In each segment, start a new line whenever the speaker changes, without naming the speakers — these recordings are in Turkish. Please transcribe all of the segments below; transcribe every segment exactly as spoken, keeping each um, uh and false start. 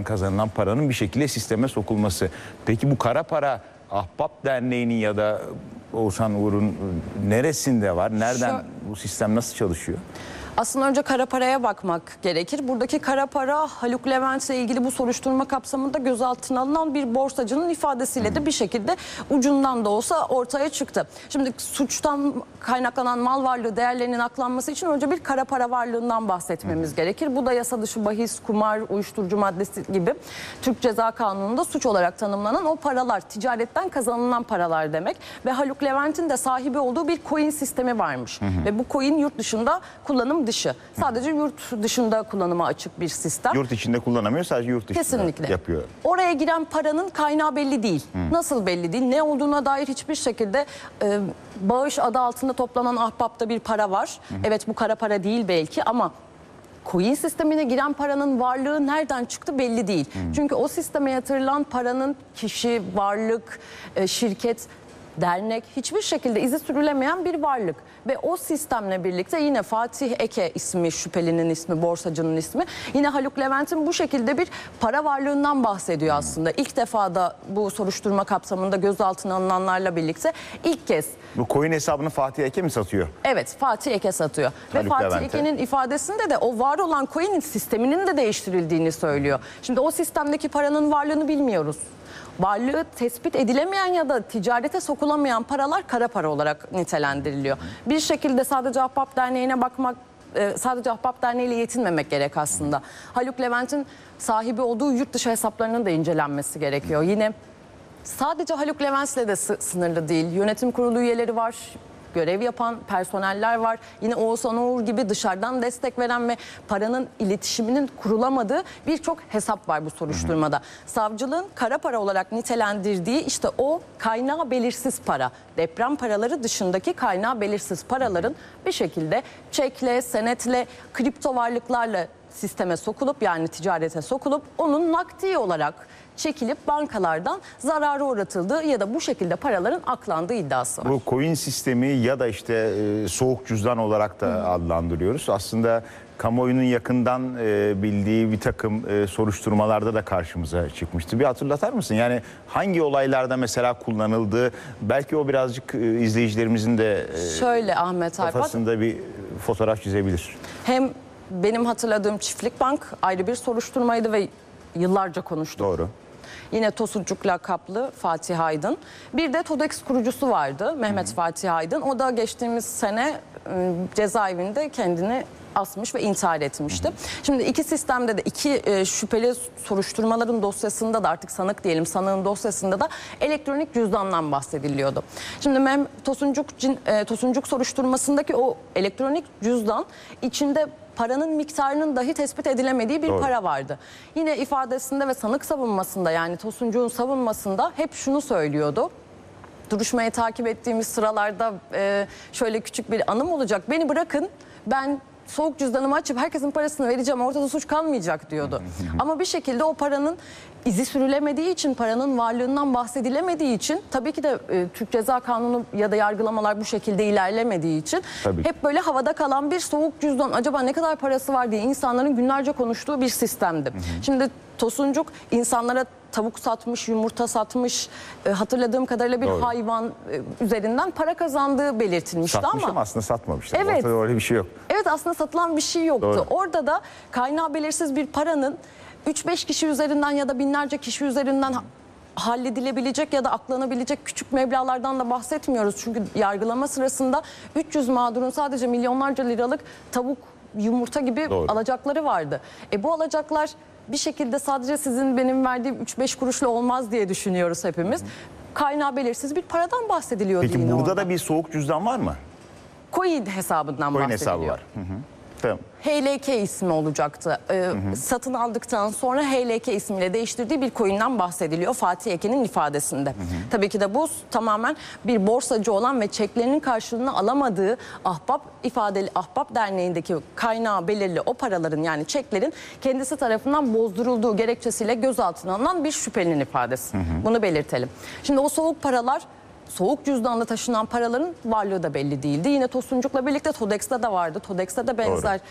kazanılan paranın bir şekilde sisteme sokulması. Peki bu kara para Ahbap Derneği'nin ya da Oğuzhan Uğur'un neresinde var? Nereden
Şu,
bu sistem nasıl çalışıyor?
Aslında önce kara paraya bakmak gerekir. Buradaki kara para Haluk Levent ile ilgili bu soruşturma kapsamında gözaltına alınan bir borsacının ifadesiyle de bir şekilde ucundan da olsa ortaya çıktı. Şimdi suçtan kaynaklanan mal varlığı değerlerinin aklanması için önce bir kara para varlığından bahsetmemiz gerekir. Bu da yasa dışı bahis, kumar, uyuşturucu maddesi gibi Türk Ceza Kanunu'nda suç olarak tanımlanan o paralar, ticaretten kazanılan paralar demek. Ve Haluk Levent'in de sahibi olduğu bir coin sistemi varmış. Hı hı. Ve bu coin yurt dışında kullanım dışı. Sadece yurt dışında kullanıma açık bir sistem.
Yurt içinde kullanamıyor, sadece yurt dışında
Kesinlikle
yapıyor.
Oraya giren paranın kaynağı belli değil. Hı. Nasıl belli değil? Ne olduğuna dair hiçbir şekilde e, bağış adı altında toplanan ahbapta bir para var. Hı. Evet, bu kara para değil belki ama coin sistemine giren paranın varlığı nereden çıktı belli değil. Hı. Çünkü o sisteme yatırılan paranın kişi, varlık, e, şirket, dernek hiçbir şekilde izi sürülemeyen bir varlık. Ve o sistemle birlikte yine Fatih Eke ismi, şüphelinin ismi, borsacının ismi, yine Haluk Levent'in bu şekilde bir para varlığından bahsediyor aslında. İlk defa da bu soruşturma kapsamında gözaltına alınanlarla birlikte ilk kez.
Bu coin hesabını Fatih Eke mi satıyor?
Evet, Fatih Eke satıyor.
Haluk
Ve Fatih
Levent'e.
Eke'nin ifadesinde de o var olan coin'in sisteminin de değiştirildiğini söylüyor. Şimdi o sistemdeki paranın varlığını bilmiyoruz. Varlığı tespit edilemeyen ya da ticarete sokulamayan paralar kara para olarak nitelendiriliyor. Bir şekilde sadece Ahbap Derneği'ne bakmak, sadece Ahbap Derneği ile yetinmemek gerek aslında. Haluk Levent'in sahibi olduğu yurt dışı hesaplarının da incelenmesi gerekiyor. Yine sadece Haluk Levent'le de sınırlı değil. Yönetim kurulu üyeleri var, görev yapan personeller var. Yine Oğuzhan Uğur gibi dışarıdan destek veren ve paranın iletişiminin kurulamadığı birçok hesap var bu soruşturmada. Hı hı. Savcılığın kara para olarak nitelendirdiği işte o kaynağı belirsiz para, deprem paraları dışındaki kaynağı belirsiz paraların bir şekilde çekle, senetle, kripto varlıklarla sisteme sokulup, yani ticarete sokulup onun nakdi olarak çekilip bankalardan zarara uğratıldığı ya da bu şekilde paraların aklandığı iddiası var.
Bu coin sistemi ya da işte e, soğuk cüzdan olarak da Hı. adlandırıyoruz. Aslında kamuoyunun yakından e, bildiği bir takım e, soruşturmalarda da karşımıza çıkmıştı. Bir hatırlatar mısın? Yani hangi olaylarda mesela kullanıldığı, belki o birazcık e, izleyicilerimizin de e,
Şöyle Ahmet Arpat,
kafasında bir fotoğraf çizebilir.
Hem benim hatırladığım Çiftlik Bank ayrı bir soruşturmaydı ve yıllarca konuştuk.
Doğru.
Yine Tosuncuk lakaplı Fatih Aydın. Bir de TODEX kurucusu vardı, Mehmet Hı-hı. Fatih Aydın. O da geçtiğimiz sene e, cezaevinde kendini asmış ve intihar etmişti. Hı hı. Şimdi iki sistemde de iki e, şüpheli soruşturmaların dosyasında da, artık sanık diyelim, sanığın dosyasında da elektronik cüzdandan bahsediliyordu. Şimdi Mem Tosuncuk, e, Tosuncuk soruşturmasındaki o elektronik cüzdan içinde paranın miktarının dahi tespit edilemediği bir Doğru. para vardı. Yine ifadesinde ve sanık savunmasında, yani Tosuncuk'un savunmasında hep şunu söylüyordu. Duruşmayı takip ettiğimiz sıralarda e, şöyle küçük bir anım olacak. Beni bırakın, ben soğuk cüzdanımı açıp herkesin parasını vereceğim, ortada suç kalmayacak diyordu. Ama bir şekilde o paranın izi sürülemediği için, paranın varlığından bahsedilemediği için, tabii ki de e, Türk Ceza Kanunu ya da yargılamalar bu şekilde ilerlemediği için tabii. hep böyle havada kalan bir soğuk cüzdan, acaba ne kadar parası var diye insanların günlerce konuştuğu bir sistemdi. Hı hı. Şimdi Tosuncuk insanlara tavuk satmış, yumurta satmış, e, hatırladığım kadarıyla bir Doğru. hayvan e, üzerinden para kazandığı belirtilmişti.
Satmış
ama
ama aslında satmamıştı.
Evet.
Ortada öyle bir şey yok.
Evet, aslında satılan bir şey yoktu.
Doğru.
Orada da kaynağı belirsiz bir paranın üç beş kişi üzerinden ya da binlerce kişi üzerinden halledilebilecek ya da aklanabilecek küçük meblağlardan da bahsetmiyoruz. Çünkü yargılama sırasında üç yüz mağdurun sadece milyonlarca liralık tavuk, yumurta gibi Doğru. alacakları vardı. E bu alacaklar bir şekilde sadece sizin benim verdiğim üç beş kuruşla olmaz diye düşünüyoruz hepimiz. Hı hı. Kaynağı belirsiz bir paradan bahsediliyor.
Peki burada
orada
da bir soğuk cüzdan var mı?
Coin hesabından
Coin
bahsediliyor.
hesabı var. Hı hı. Tamam.
H L K ismi olacaktı. Ee, hı hı. Satın aldıktan sonra H L K ismiyle değiştirdiği bir coin'den bahsediliyor Fatih Eke'nin ifadesinde. Hı hı. Tabii ki de bu tamamen bir borsacı olan ve çeklerinin karşılığını alamadığı Ahbap ifadeli Ahbap Derneği'ndeki kaynağı belirli o paraların, yani çeklerin kendisi tarafından bozdurulduğu gerekçesiyle gözaltına alınan bir şüphelinin ifadesi. Hı hı. Bunu belirtelim. Şimdi o soğuk paralar, soğuk cüzdanla taşınan paraların varlığı da belli değildi. Yine Tosuncuk'la birlikte TODEX'te de vardı. TODEX'te de benzer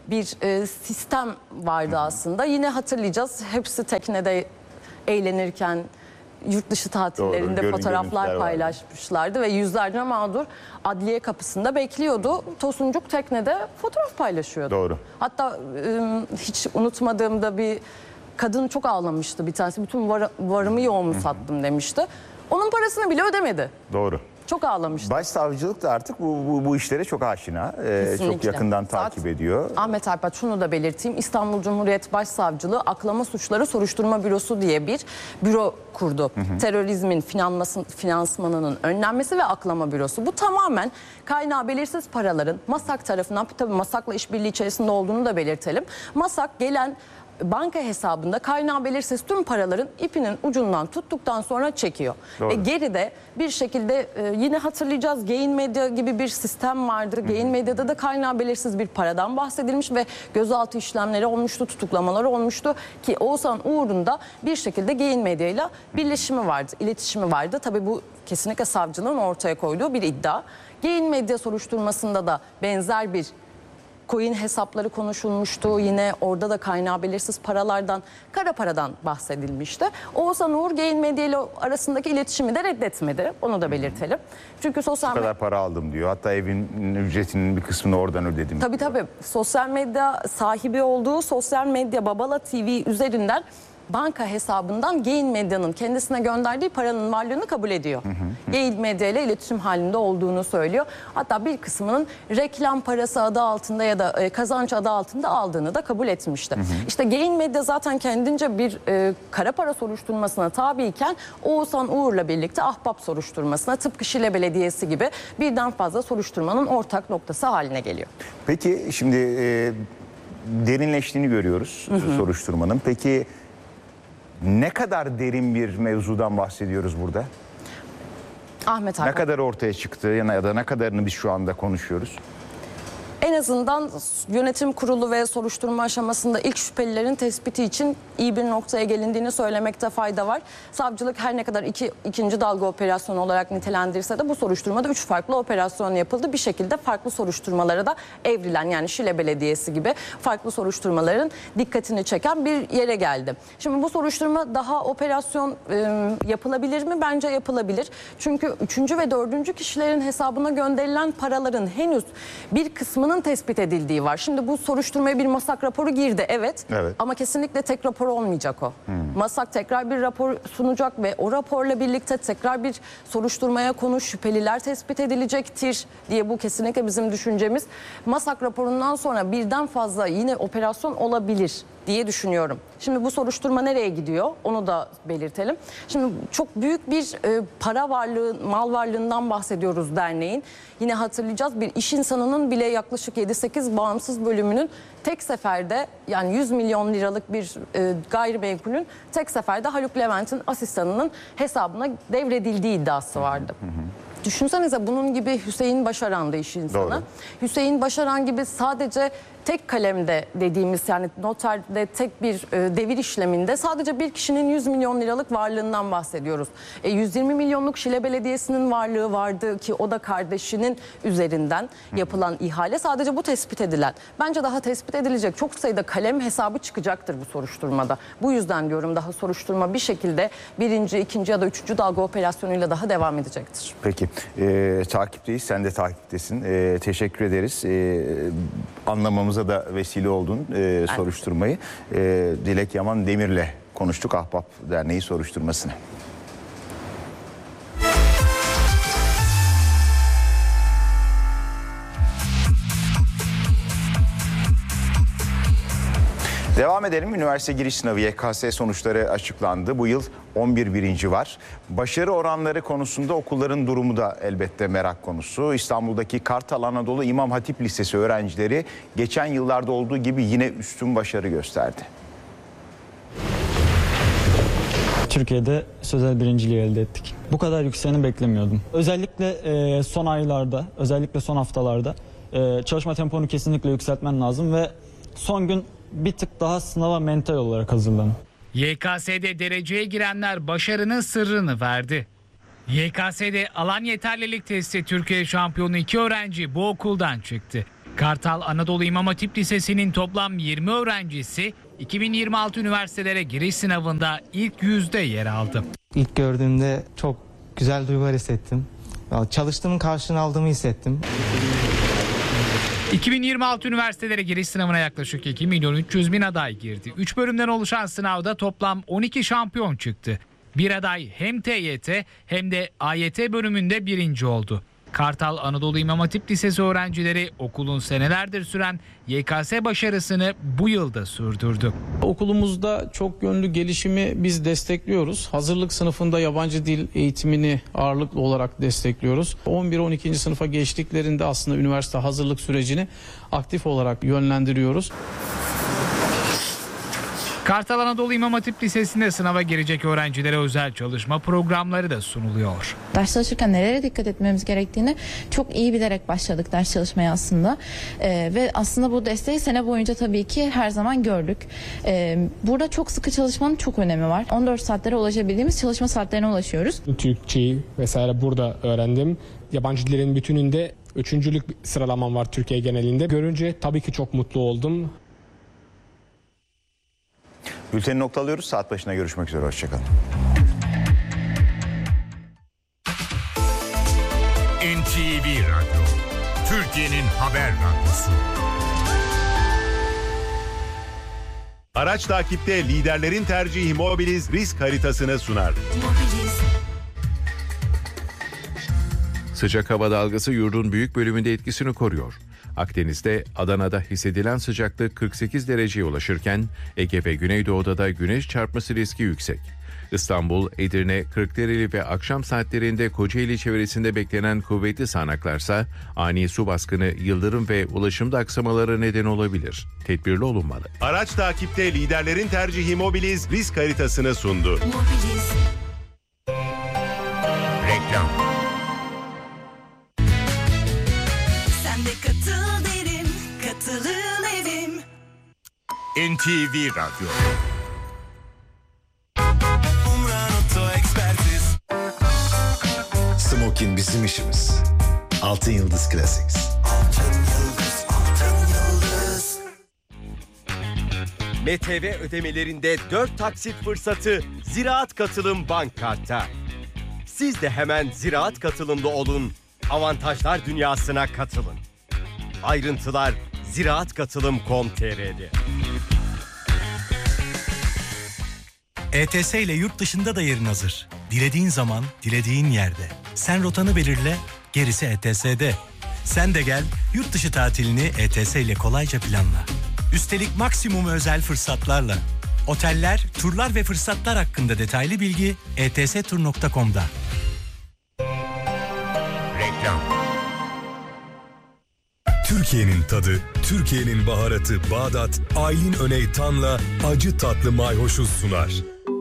bir e, sistem vardı aslında. Yine hatırlayacağız, hepsi teknede eğlenirken yurt dışı tatillerinde
Doğru,
fotoğraflar
görüntüler
paylaşmışlardı ve yüzlerce mağdur adliye kapısında bekliyordu. Tosuncuk teknede fotoğraf paylaşıyordu.
Doğru.
Hatta e, hiç unutmadığımda bir kadın çok ağlamıştı bir tanesi. Bütün var, varımı yoğumu sattım demişti. Onun parasını bile ödemedi.
Doğru.
Çok ağlamıştı.
Başsavcılık da artık bu, bu, bu işlere çok aşina. Ee, çok
Kesinlikle.
yakından
Zaten
takip ediyor.
Ahmet Alpat, şunu da belirteyim. İstanbul Cumhuriyet Başsavcılığı Aklama Suçları Soruşturma Bürosu diye bir büro kurdu. Hı hı. Terörizmin finansmanının önlenmesi ve aklama bürosu. Bu tamamen kaynağı belirsiz paraların MASAK tarafından, tabii MASAK'la işbirliği içerisinde olduğunu da belirtelim. MASAK gelen banka hesabında kaynağı belirsiz tüm paraların ipinin ucundan tuttuktan sonra çekiyor. Doğru. E geride bir şekilde e, yine hatırlayacağız, Gain Medya gibi bir sistem vardır. Hı hı. Gain Medya'da da kaynağı belirsiz bir paradan bahsedilmiş ve gözaltı işlemleri olmuştu, tutuklamaları olmuştu ki Oğuzhan Uğur'un da bir şekilde Gain Medya ile birleşimi vardı, iletişimi vardı. Tabii bu kesinlikle savcılığın ortaya koyduğu bir iddia. Gain Medya soruşturmasında da benzer bir coin hesapları konuşulmuştu. Yine orada da kaynağı belirsiz paralardan, kara paradan bahsedilmişti. Oğuzhan Uğur, Gain Medya ile arasındaki iletişimi de reddetmedi. Onu da belirtelim. Çünkü sosyal
Bu kadar para aldım diyor. Hatta evin ücretinin bir kısmını oradan ödedim.
Tabii
diyor.
tabii. Sosyal medya sahibi olduğu Sosyal Medya Babala T V üzerinden banka hesabından Gain Medya'nın kendisine gönderdiği paranın varlığını kabul ediyor. Hı hı. Gain Medya ile iletişim halinde olduğunu söylüyor. Hatta bir kısmının reklam parası adı altında ya da e, kazanç adı altında aldığını da kabul etmişti. Hı hı. İşte Gain Medya zaten kendince bir e, kara para soruşturmasına tabiyken Oğuzhan Uğur'la birlikte ahbap soruşturmasına, tıpkı Şile Belediyesi gibi birden fazla soruşturmanın ortak noktası haline geliyor.
Peki şimdi e, derinleştiğini görüyoruz, hı hı, soruşturmanın. Peki ne kadar derin bir mevzudan bahsediyoruz burada?
Ahmet Hakan.
Ne kadar ortaya çıktı ya da ne kadarını biz şu anda konuşuyoruz?
En azından yönetim kurulu ve soruşturma aşamasında ilk şüphelilerin tespiti için iyi bir noktaya gelindiğini söylemekte fayda var. Savcılık her ne kadar iki, ikinci dalga operasyonu olarak nitelendirse de bu soruşturmada üç farklı operasyon yapıldı. Bir şekilde farklı soruşturmalara da evrilen, yani Şile Belediyesi gibi farklı soruşturmaların dikkatini çeken bir yere geldi. Şimdi bu soruşturma daha operasyon e, yapılabilir mi? Bence yapılabilir. Çünkü üçüncü ve dördüncü kişilerin hesabına gönderilen paraların henüz bir kısmının tespit edildiği var. Şimdi bu soruşturmaya bir MASAK raporu girdi, evet. Evet. Ama kesinlikle tek rapor olmayacak o. Hmm. MASAK tekrar bir rapor sunacak ve o raporla birlikte tekrar bir soruşturmaya konu şüpheliler tespit edilecektir diye, bu kesinlikle bizim düşüncemiz. MASAK raporundan sonra birden fazla yine operasyon olabilir diye düşünüyorum. Şimdi bu soruşturma nereye gidiyor? Onu da belirtelim. Şimdi çok büyük bir e, para varlığı, mal varlığından bahsediyoruz derneğin. Yine hatırlayacağız, bir iş insanının bile yaklaşık yedi sekiz bağımsız bölümünün tek seferde, yani yüz milyon liralık bir e, gayrimenkulün tek seferde Haluk Levent'in asistanının hesabına devredildiği iddiası vardı. Hı hı. Düşünsenize, bunun gibi Hüseyin Başaran da iş insanı. Doğru. Hüseyin Başaran gibi sadece tek kalemde dediğimiz, yani noterde tek bir e, devir işleminde sadece bir kişinin yüz milyon liralık varlığından bahsediyoruz. E, yüz yirmi milyonluk Şile Belediyesi'nin varlığı vardı ki o da kardeşinin üzerinden yapılan ihale. Sadece bu tespit edilen. Bence daha tespit edilecek çok sayıda kalem hesabı çıkacaktır bu soruşturmada. Bu yüzden diyorum, daha soruşturma bir şekilde birinci, ikinci ya da üçüncü dalga operasyonuyla daha devam edecektir.
Peki. E, takipteyiz. Sen de takiptesin. E, teşekkür ederiz. E, anlamamıza da vesile oldun e, soruşturmayı. E, Dilek Yaman Demir'le konuştuk Ahbap Derneği soruşturmasını. Devam edelim. Üniversite giriş sınavı Y K S sonuçları açıklandı. Bu yıl on bir birinci var. Başarı oranları konusunda okulların durumu da elbette merak konusu. İstanbul'daki Kartal Anadolu İmam Hatip Lisesi öğrencileri geçen yıllarda olduğu gibi yine üstün başarı gösterdi.
Türkiye'de sözel birinciliği elde ettik. Bu kadar yükseğini beklemiyordum. Özellikle e, son aylarda, özellikle son haftalarda e, çalışma temponu kesinlikle yükseltmen lazım ve son gün bir tık daha sınava mental olarak hazırlanın.
Y K S'de dereceye girenler başarının sırrını verdi. Y K S'de alan yeterlilik testi Türkiye şampiyonu iki öğrenci bu okuldan çıktı. Kartal Anadolu İmam Hatip Lisesi'nin toplam yirmi öğrencisi iki bin yirmi altı üniversitelere giriş sınavında ilk yüzde yer aldı.
İlk gördüğümde çok güzel duygular hissettim. Çalıştığımın karşılığını aldığımı hissettim.
iki bin yirmi altı üniversitelere giriş sınavına yaklaşık iki milyon üç yüz bin aday girdi. üç bölümden oluşan sınavda toplam on iki şampiyon çıktı. Bir aday hem T Y T hem de A Y T bölümünde birinci oldu. Kartal Anadolu İmam Hatip Lisesi öğrencileri okulun senelerdir süren Y K S başarısını bu yılda sürdürdü.
Okulumuzda çok yönlü gelişimi biz destekliyoruz. Hazırlık sınıfında yabancı dil eğitimini ağırlıklı olarak destekliyoruz. on bir on ikinci sınıfa geçtiklerinde aslında üniversite hazırlık sürecini aktif olarak yönlendiriyoruz.
Kartal Anadolu İmam Hatip Lisesi'nde sınava girecek öğrencilere özel çalışma programları da sunuluyor.
Ders çalışırken nereye dikkat etmemiz gerektiğini çok iyi bilerek başladık ders çalışmaya aslında. Ee, ve aslında bu desteği sene boyunca tabii ki her zaman gördük. Ee, burada çok sıkı çalışmanın çok önemi var. on dört saatlere ulaşabildiğimiz çalışma saatlerine ulaşıyoruz.
Türkçeyi vesaire burada öğrendim. Yabancı dillerin bütününde üçüncülük sıralamam var Türkiye genelinde. Görünce tabii ki çok mutlu oldum.
Bülteni noktalıyoruz. Saat başına görüşmek üzere. Hoşçakalın.
N T V Radyo, Türkiye'nin haber radyosu.
Araç takipte liderlerin tercihi Mobiliz risk haritasını sunar.
Sıcak hava dalgası yurdun büyük bölümünde etkisini koruyor. Akdeniz'de, Adana'da hissedilen sıcaklık kırk sekiz dereceye ulaşırken Ege ve Güneydoğu'da da güneş çarpması riski yüksek. İstanbul, Edirne, Kırklareli ve akşam saatlerinde Kocaeli çevresinde beklenen kuvvetli sağanaklarsa ani su baskını, yıldırım ve ulaşımda aksamalara neden olabilir. Tedbirli olunmalı.
Araç takipte liderlerin tercihi Mobiliz risk haritasını sundu.
Mobiliz. Reklam.
Sen de katıl derim, katılım evim.
N T V Radyo.
Smokin bizim işimiz. Altın Yıldız Classics.
Altın Yıldız, Altın Yıldız. M T V ödemelerinde dört taksit fırsatı Ziraat Katılım Bank Kart'ta. Siz de hemen Ziraat Katılım'da olun. Avantajlar dünyasına katılın. Ayrıntılar ziraat katılım nokta com nokta t r'de.
E T S ile yurt dışında da yerin hazır. Dilediğin zaman, dilediğin yerde. Sen rotanı belirle, gerisi E T S'de. Sen de gel, yurt dışı tatilini E T S ile kolayca planla. Üstelik maksimum özel fırsatlarla. Oteller, turlar ve fırsatlar hakkında detaylı bilgi e t s tur nokta com'da.
Reklam.
Türkiye'nin tadı, Türkiye'nin baharatı Bağdat, Aylin Öney Tan'la acı tatlı mayhoşu sunar.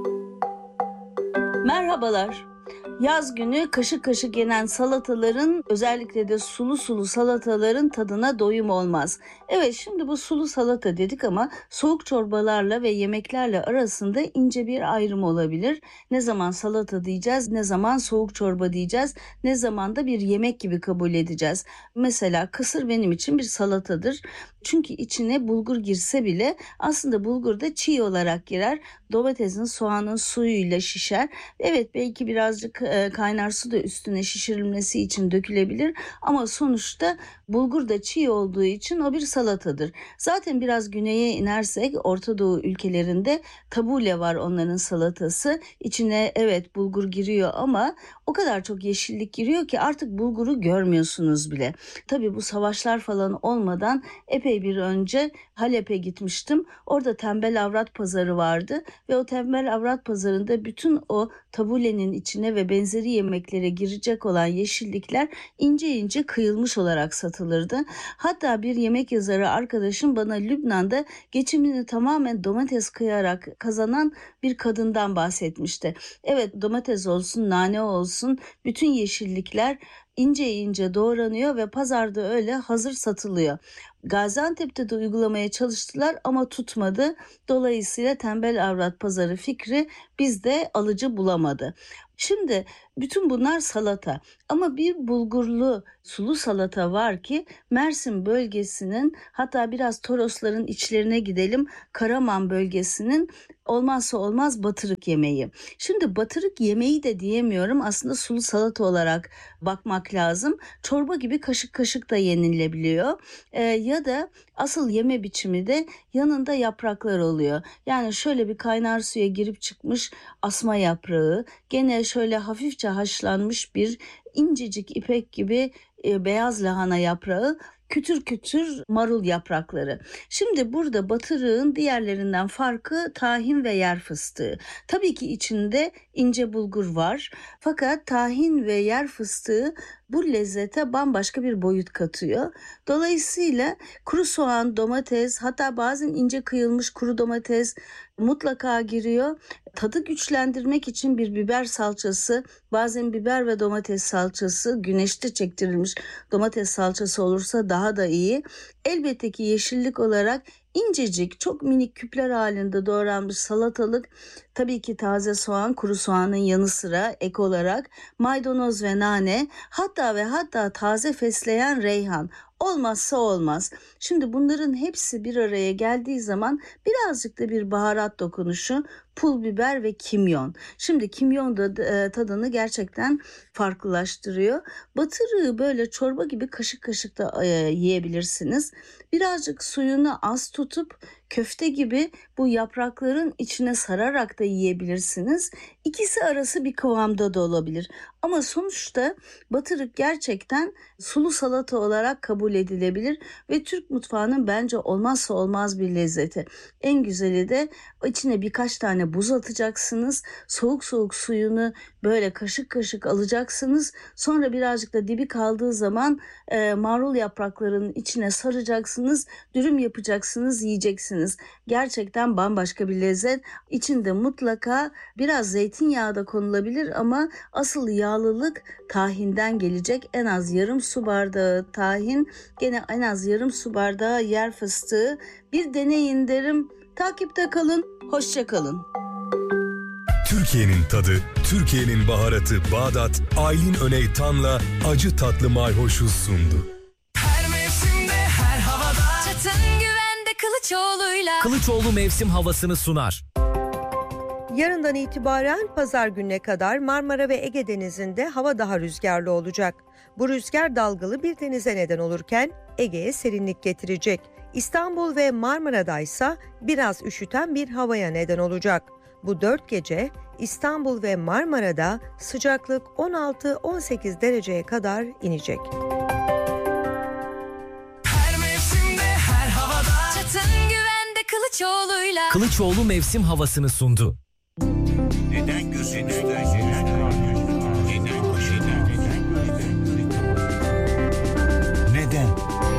Merhabalar. Yaz günü kaşık kaşık yenen salataların, özellikle de sulu sulu salataların tadına doyum olmaz. Evet, şimdi bu sulu salata dedik ama soğuk çorbalarla ve yemeklerle arasında ince bir ayrım olabilir. Ne zaman salata diyeceğiz, ne zaman soğuk çorba diyeceğiz, ne zaman da bir yemek gibi kabul edeceğiz. Mesela kısır benim için bir salatadır. Çünkü içine bulgur girse bile aslında bulgur da çiğ olarak girer. Domatesin, soğanın suyuyla şişer. Evet, belki birazcık kaynar su da üstüne şişirilmesi için dökülebilir. Ama sonuçta bulgur da çiğ olduğu için o bir salatadır. Zaten biraz güneye inersek Orta Doğu ülkelerinde tabule var onların salatası. İçine evet bulgur giriyor ama o kadar çok yeşillik giriyor ki artık bulguru görmüyorsunuz bile. Tabii bu savaşlar falan olmadan epey bir önce Halep'e gitmiştim. Orada Tembel Avrat Pazarı vardı ve o Tembel Avrat Pazarı'nda bütün o tabulenin içine ve benzeri yemeklere girecek olan yeşillikler ince ince kıyılmış olarak satılırdı. Hatta bir yemek yazarı arkadaşım bana Lübnan'da geçimini tamamen domates kıyarak kazanan bir kadından bahsetmişti. Evet, domates olsun, nane olsun, bütün yeşillikler ince ince doğranıyor ve pazarda öyle hazır satılıyor. Gaziantep'te de uygulamaya çalıştılar ama tutmadı. Dolayısıyla tembel avrat pazarı fikri bizde alıcı bulamadı. Şimdi bütün bunlar salata ama bir bulgurlu sulu salata var ki Mersin bölgesinin, hatta biraz Torosların içlerine gidelim, Karaman bölgesinin olmazsa olmaz batırık yemeği. Şimdi batırık yemeği de diyemiyorum, aslında sulu salata olarak bakmak lazım. Çorba gibi kaşık kaşık da yenilebiliyor. Ee, ya da asıl yeme biçimi de yanında yapraklar oluyor. Yani şöyle bir kaynar suya girip çıkmış asma yaprağı, gene şöyle hafifçe haşlanmış bir incecik ipek gibi e, beyaz lahana yaprağı, kütür kütür marul yaprakları. Şimdi burada batırığın diğerlerinden farkı tahin ve yer fıstığı. Tabii ki içinde ince bulgur var. Fakat tahin ve yer fıstığı bu lezzete bambaşka bir boyut katıyor. Dolayısıyla kuru soğan, domates, hatta bazen ince kıyılmış kuru domates mutlaka giriyor. Tadı güçlendirmek için bir biber salçası, bazen biber ve domates salçası, güneşte çektirilmiş domates salçası olursa daha da iyi. Elbette ki yeşillik olarak incecik, çok minik küpler halinde doğranmış salatalık, tabii ki taze soğan, kuru soğanın yanı sıra ek olarak maydanoz ve nane, hatta ve hatta taze fesleğen reyhan olmazsa olmaz. Şimdi bunların hepsi bir araya geldiği zaman birazcık da bir baharat dokunuşu, pul biber ve kimyon. Şimdi kimyon da e, tadını gerçekten farklılaştırıyor. Batırığı böyle çorba gibi kaşık kaşık da e, yiyebilirsiniz. Birazcık suyunu az tutup köfte gibi bu yaprakların içine sararak da yiyebilirsiniz. İkisi arası bir kıvamda da olabilir. Ama sonuçta batırık gerçekten sulu salata olarak kabul edilebilir ve Türk mutfağının bence olmazsa olmaz bir lezzeti. En güzeli de içine birkaç tane buz atacaksınız. Soğuk soğuk suyunu böyle kaşık kaşık alacaksınız. Sonra birazcık da dibi kaldığı zaman e, marul yapraklarının içine saracaksınız. Dürüm yapacaksınız, yiyeceksiniz. Gerçekten bambaşka bir lezzet. İçinde mutlaka biraz zeytinyağı da konulabilir ama asıl yağlılık tahinden gelecek. En az yarım su bardağı tahin, gene en az yarım su bardağı yer fıstığı. Bir deneyin derim. Takipte kalın, hoşça kalın.
Türkiye'nin tadı, Türkiye'nin baharatı Bağdat, Aylin Öney Tan'la acı tatlı mayhoşu sundu.
Her mevsimde her havada Çetin güvende Kılıçoğlu'yla
Kılıçoğlu mevsim havasını sunar.
Yarından itibaren pazar gününe kadar Marmara ve Ege Denizi'nde hava daha rüzgarlı olacak. Bu rüzgar dalgalı bir denize neden olurken Ege'ye serinlik getirecek. İstanbul ve Marmara'da ise biraz üşüten bir havaya neden olacak. Bu dört gece İstanbul ve Marmara'da sıcaklık on altı on sekiz dereceye kadar inecek.
Her mevsimde her havada Çetin güvende Kılıçoğlu'yla
Kılıçoğlu mevsim havasını sundu.
Neden gözünüzde neden neden başında neden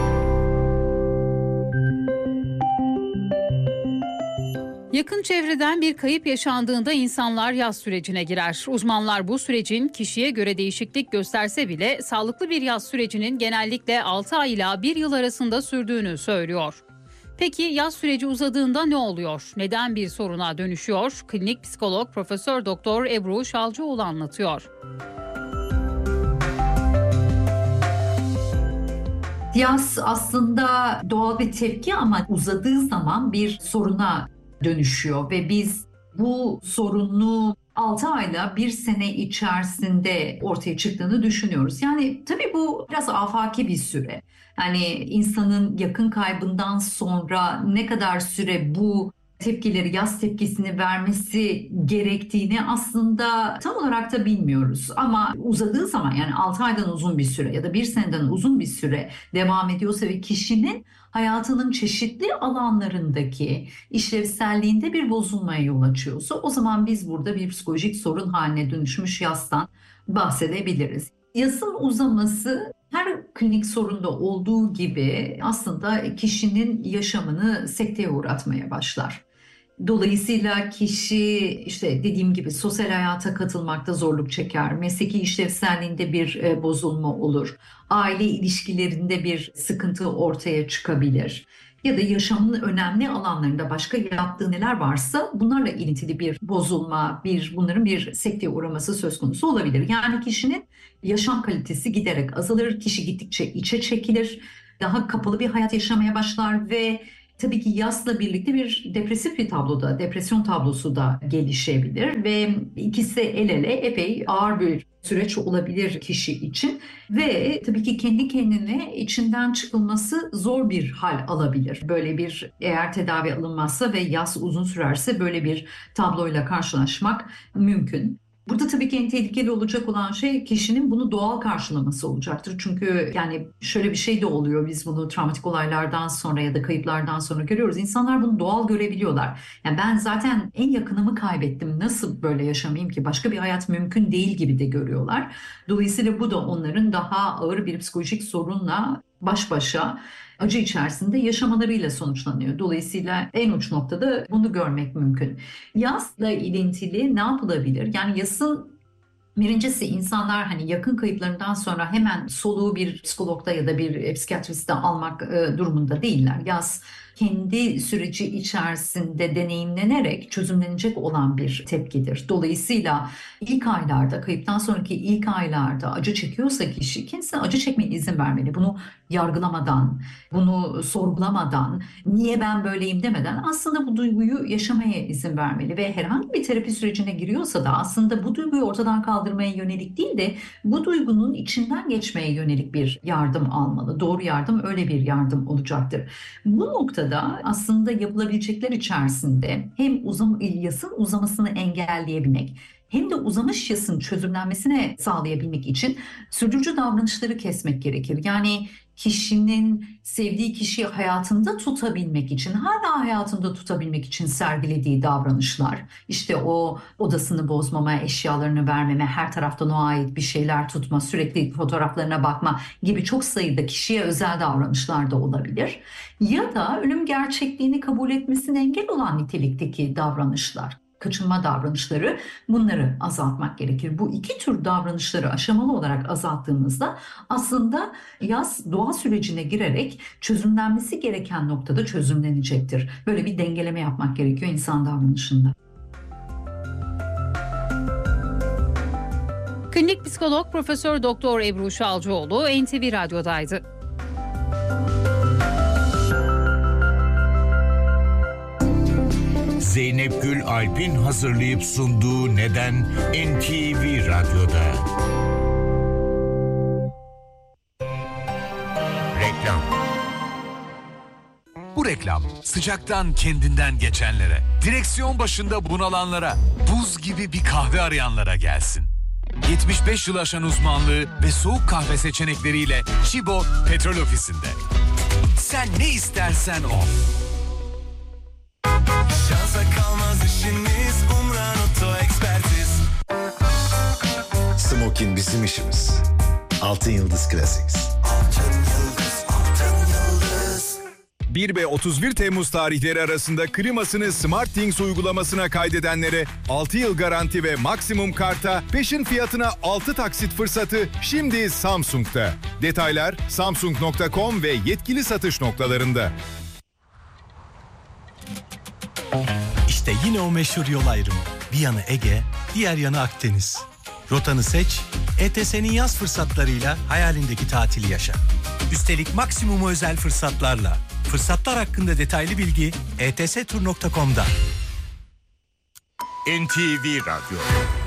Yakın çevreden bir kayıp yaşandığında insanlar yas sürecine girer. Uzmanlar bu sürecin kişiye göre değişiklik gösterse bile sağlıklı bir yas sürecinin genellikle altı ay ila bir yıl arasında sürdüğünü söylüyor. Peki yaz süreci uzadığında ne oluyor? Neden bir soruna dönüşüyor? Klinik psikolog Profesör Doktor Ebru Şalcıoğlu anlatıyor.
Yaz aslında doğal bir tepki ama uzadığı zaman bir soruna dönüşüyor ve biz bu sorunu altı ayla bir sene içerisinde ortaya çıktığını düşünüyoruz. Yani tabii bu biraz afaki bir süre. Yani insanın yakın kaybından sonra ne kadar süre bu tepkileri, yaz tepkisini vermesi gerektiğini aslında tam olarak da bilmiyoruz. Ama uzadığı zaman, yani altı aydan uzun bir süre ya da bir seneden uzun bir süre devam ediyorsa ve kişinin hayatının çeşitli alanlarındaki işlevselliğinde bir bozulmaya yol açıyorsa, o zaman biz burada bir psikolojik sorun haline dönüşmüş yastan bahsedebiliriz. Yasın uzaması her klinik sorunda olduğu gibi aslında kişinin yaşamını sekteye uğratmaya başlar. Dolayısıyla kişi işte dediğim gibi sosyal hayata katılmakta zorluk çeker, mesleki işlevselliğinde bir e, bozulma olur, aile ilişkilerinde bir sıkıntı ortaya çıkabilir. Ya da yaşamının önemli alanlarında başka yaptığı neler varsa bunlarla ilintili bir bozulma, bir bunların bir sekteye uğraması söz konusu olabilir. Yani kişinin yaşam kalitesi giderek azalır, kişi gittikçe içe çekilir, daha kapalı bir hayat yaşamaya başlar ve tabii ki yasla birlikte bir depresif bir tabloda, depresyon tablosu da gelişebilir ve ikisi el ele epey ağır bir süreç olabilir kişi için ve tabii ki kendi kendine içinden çıkılması zor bir hal alabilir. Böyle bir eğer tedavi alınmazsa ve yas uzun sürerse böyle bir tabloyla karşılaşmak mümkün. Burada tabii ki en tehlikeli olacak olan şey kişinin bunu doğal karşılaması olacaktır. Çünkü yani şöyle bir şey de oluyor, biz bunu travmatik olaylardan sonra ya da kayıplardan sonra görüyoruz. İnsanlar bunu doğal görebiliyorlar. Yani ben zaten en yakınımı kaybettim, nasıl böyle yaşamayayım ki, başka bir hayat mümkün değil gibi de görüyorlar. Dolayısıyla bu da onların daha ağır bir psikolojik sorunla baş başa acı içerisinde yaşamalarıyla sonuçlanıyor. Dolayısıyla en uç noktada bunu görmek mümkün. Yasla ilintili ne yapılabilir? Yani yasın birincisi, insanlar hani yakın kayıplarından sonra hemen soluğu bir psikologda ya da bir psikiyatristte almak e, durumunda değiller. Yas kendi süreci içerisinde deneyimlenerek çözümlenecek olan bir tepkidir. Dolayısıyla ilk aylarda, kayıptan sonraki ilk aylarda acı çekiyorsa kişi, kendisine acı çekmeye izin vermeli. Bunu yargılamadan, bunu sorgulamadan, niye ben böyleyim demeden aslında bu duyguyu yaşamaya izin vermeli ve herhangi bir terapi sürecine giriyorsa da aslında bu duyguyu ortadan kaldırmaya yönelik değil de bu duygunun içinden geçmeye yönelik bir yardım almalı. Doğru yardım öyle bir yardım olacaktır. Bu noktada aslında yapılabilecekler içerisinde hem uzam, yasın uzamasını engelleyebilmek hem de uzamış yasın çözümlenmesine sağlayabilmek için sürdürücü davranışları kesmek gerekir. Yani kişinin sevdiği kişiyi hayatında tutabilmek için, hala hayatında tutabilmek için sergilediği davranışlar, işte o odasını bozmama, eşyalarını vermeme, her taraftan o ait bir şeyler tutma, sürekli fotoğraflarına bakma gibi çok sayıda kişiye özel davranışlar da olabilir. Ya da ölüm gerçekliğini kabul etmesine engel olan nitelikteki davranışlar, kaçınma davranışları, bunları azaltmak gerekir. Bu iki tür davranışları aşamalı olarak azalttığımızda aslında yas doğa sürecine girerek çözümlenmesi gereken noktada çözümlenecektir. Böyle bir dengeleme yapmak gerekiyor insan davranışında.
Klinik psikolog Profesör Doktor Ebru Şalcıoğlu N T V Radyo'daydı.
Zeynep Gül Alp'in hazırlayıp sunduğu Neden N T V Radyo'da. Reklam.
Bu reklam sıcaktan kendinden geçenlere, direksiyon başında bunalanlara, buz gibi bir kahve arayanlara gelsin. yetmiş beş yıl aşan uzmanlığı ve soğuk kahve seçenekleriyle Chibo Petrol Ofisi'nde. Sen ne istersen o.
Şansa kalmaz işiniz, Umran Oto Ekspertiz.
Smokin bizim işimiz. Altın Yıldız Classics.
Altın Yıldız, Altın Yıldız.
bir ve otuz bir Temmuz tarihleri arasında klimasını SmartThings uygulamasına kaydedenlere altı yıl garanti ve maksimum karta peşin fiyatına altı taksit fırsatı şimdi Samsung'da. Detaylar samsung nokta com ve yetkili satış noktalarında.
İşte yine o meşhur yol ayrımı. Bir yanı Ege, diğer yanı Akdeniz. Rotanı seç, E T S'nin yaz fırsatlarıyla hayalindeki tatili yaşa. Üstelik maksimum özel fırsatlarla. Fırsatlar hakkında detaylı bilgi e t s tur nokta com'da.
N T V Radyo.